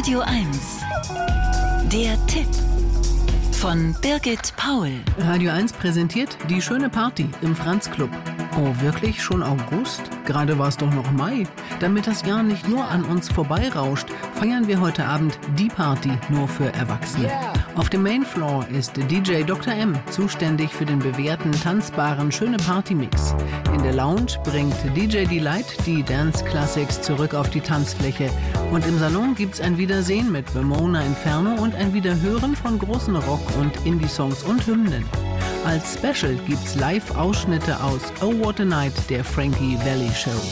Radio 1. Der Tipp von Birgit Paul. Radio 1 präsentiert die schöne Party im Franz Club. Oh, wirklich? Schon August? Gerade war es doch noch Mai. Damit das Jahr nicht nur an uns vorbeirauscht, feiern wir heute Abend die Party nur für Erwachsene. Auf dem Main Floor ist DJ Dr. M zuständig für den bewährten, tanzbaren, schöne Party-Mix. In der Lounge bringt DJ Delight die Dance Classics zurück auf die Tanzfläche. Und im Salon gibt's ein Wiedersehen mit Ramona Inferno und ein Wiederhören von großen Rock- und Indie-Songs und Hymnen. Als Special gibt's Live-Ausschnitte aus Oh What a Night, der Frankie Valli Show.